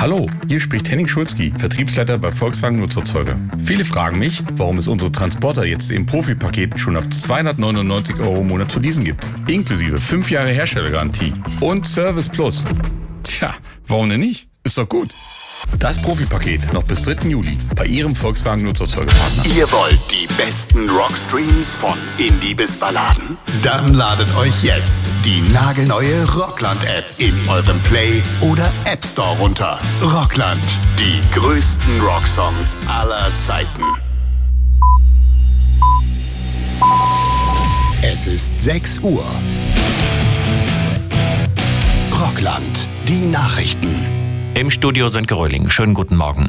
Hallo, hier spricht Henning Schulzki, Vertriebsleiter bei Volkswagen Nutzerzeuger. Viele fragen mich, warum es unsere Transporter jetzt im Profipaket schon ab 299 € im Monat zu leasen gibt. Inklusive 5 Jahre Herstellergarantie und Service Plus. Tja, warum denn nicht? Ist doch gut. Das Profipaket noch bis 3. Juli bei Ihrem Volkswagen Nutzerzeugerpartner. Ihr wollt die besten Rockstreams von Indie bis Balladen? Dann ladet euch jetzt die nagelneue Rockland-App in eurem Play- oder App Store runter. Rockland, die größten Rocksongs aller Zeiten. Es ist 6 Uhr. Rockland, die Nachrichten. Im Studio Sönke Röhling. Schönen guten Morgen.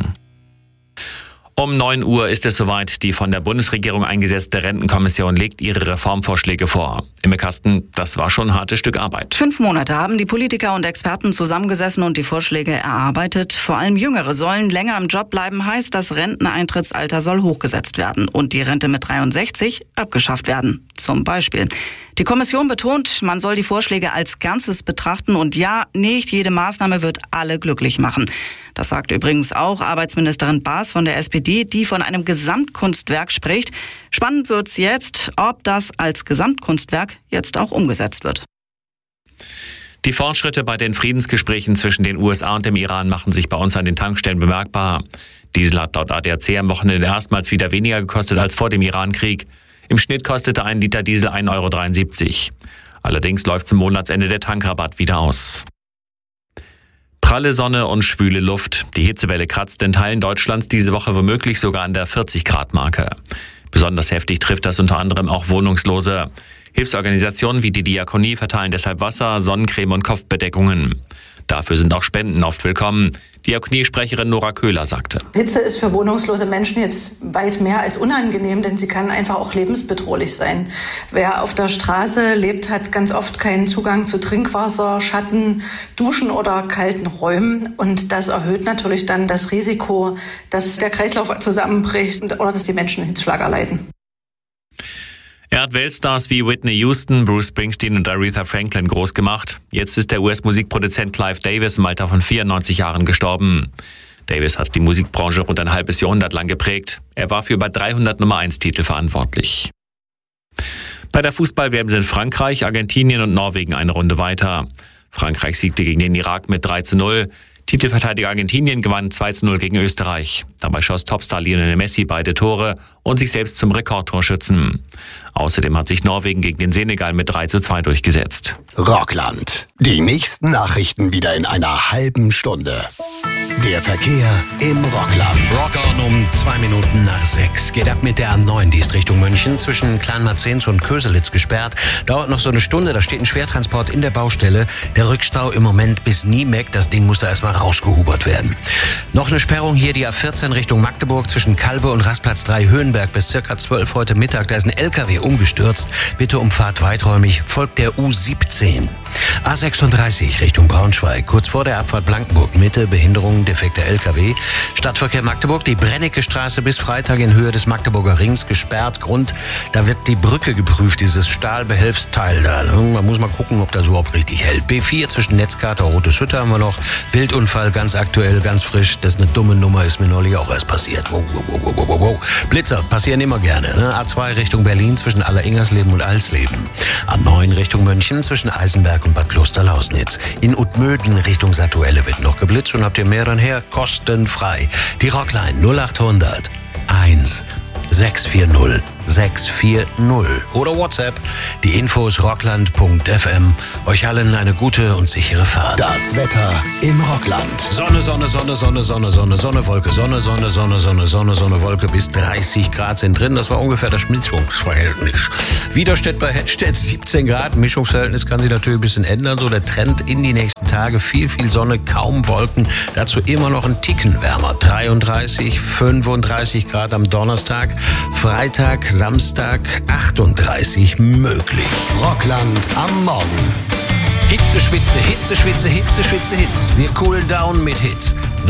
Um 9 Uhr ist es soweit. Die von der Bundesregierung eingesetzte Rentenkommission legt ihre Reformvorschläge vor. Im Kasten, das war schon ein hartes Stück Arbeit. 5 Monate haben die Politiker und Experten zusammengesessen und die Vorschläge erarbeitet. Vor allem Jüngere sollen länger im Job bleiben, heißt, das Renteneintrittsalter soll hochgesetzt werden und die Rente mit 63 abgeschafft werden. Zum Beispiel. Die Kommission betont, man soll die Vorschläge als Ganzes betrachten und ja, nicht jede Maßnahme wird alle glücklich machen. Das sagt übrigens auch Arbeitsministerin Baas von der SPD, die von einem Gesamtkunstwerk spricht. Spannend wird's jetzt, ob das als Gesamtkunstwerk jetzt auch umgesetzt wird. Die Fortschritte bei den Friedensgesprächen zwischen den USA und dem Iran machen sich bei uns an den Tankstellen bemerkbar. Diesel hat laut ADAC am Wochenende erstmals wieder weniger gekostet als vor dem Iran-Krieg. Im Schnitt kostete ein Liter Diesel 1,73 €. Allerdings läuft zum Monatsende der Tankrabatt wieder aus. Pralle Sonne und schwüle Luft. Die Hitzewelle kratzt in Teilen Deutschlands diese Woche womöglich sogar an der 40-Grad-Marke. Besonders heftig trifft das unter anderem auch Wohnungslose. Hilfsorganisationen wie die Diakonie verteilen deshalb Wasser, Sonnencreme und Kopfbedeckungen. Dafür sind auch Spenden oft willkommen. Diakoniesprecherin Nora Köhler sagte: Hitze ist für wohnungslose Menschen jetzt weit mehr als unangenehm, denn sie kann einfach auch lebensbedrohlich sein. Wer auf der Straße lebt, hat ganz oft keinen Zugang zu Trinkwasser, Schatten, Duschen oder kalten Räumen. Und das erhöht natürlich dann das Risiko, dass der Kreislauf zusammenbricht oder dass die Menschen einen Hitzschlag erleiden. Er hat Weltstars wie Whitney Houston, Bruce Springsteen und Aretha Franklin groß gemacht. Jetzt ist der US-Musikproduzent Clive Davis im Alter von 94 Jahren gestorben. Davis hat die Musikbranche rund ein halbes Jahrhundert lang geprägt. Er war für über 300 Nummer-1-Titel verantwortlich. Bei der Fußball-WM sind Frankreich, Argentinien und Norwegen eine Runde weiter. Frankreich siegte gegen den Irak mit 3:0. Titelverteidiger Argentinien gewann 2:0 gegen Österreich. Dabei schoss Topstar Lionel Messi beide Tore und sich selbst zum Rekordtorschützen. Außerdem hat sich Norwegen gegen den Senegal mit 3:2 durchgesetzt. Rockland. Die nächsten Nachrichten wieder in einer halben Stunde. Der Verkehr im Rockland. Rock on um 2 Minuten nach 6. Geht ab mit der A9, die ist Richtung München, zwischen Kleinmarzens und Köselitz gesperrt. Dauert noch so eine Stunde, da steht ein Schwertransport in der Baustelle. Der Rückstau im Moment bis Niemeck, das Ding muss da erstmal rausgehubert werden. Noch eine Sperrung hier, die A14 Richtung Magdeburg, zwischen Kalbe und Rastplatz 3 Höhenberg bis circa 12 heute Mittag. Da ist ein LKW umgestürzt. Bitte um Fahrt weiträumig, folgt der U17. A36 Richtung Braunschweig, kurz vor der Abfahrt Blankenburg Mitte, Behinderung, defekter LKW. Stadtverkehr Magdeburg, die Brennecke Straße bis Freitag in Höhe des Magdeburger Rings gesperrt. Grund, da wird die Brücke geprüft, dieses Stahlbehelfsteil da. Man muss mal gucken, ob das überhaupt richtig hält. B4 zwischen Netzkater und Rotes Hütte haben wir noch. Wildunfall, ganz aktuell, ganz frisch. Das ist eine dumme Nummer, ist mir neulich auch erst passiert. Blitzer passieren immer gerne. Ne? A2 Richtung Berlin zwischen Alleringersleben und Alsleben. A9 Richtung München zwischen Eisenberg und Bad Klosterlausnitz. In Utmöden Richtung Satuelle wird noch geblitzt und habt ihr mehr dann her, kostenfrei. Die Rockline 0800 1 640 640 oder WhatsApp. Die Infos rockland.fm. Euch allen eine gute und sichere Fahrt. Das Wetter im Rockland. Sonne, Sonne, Sonne, Sonne, Sonne, Sonne, Sonne, Wolke, Sonne, Sonne, Sonne, Sonne, Sonne, Sonne, Wolke. Bis 30 Grad sind drin. Das war ungefähr das Mischungsverhältnis. Widerstedt bei Hedstedt 17 Grad. Mischungsverhältnis kann sich natürlich ein bisschen ändern. So der Trend in die nächsten Tage. Viel Sonne, kaum Wolken. Dazu immer noch ein Ticken wärmer. 33, 35 Grad am Donnerstag. Freitag, Samstag 38 möglich. Rockland am Morgen. Hitze, Schwitze, Hitze, Schwitze, Hitze, Schwitze, Hitze. Wir coolen down mit Hits.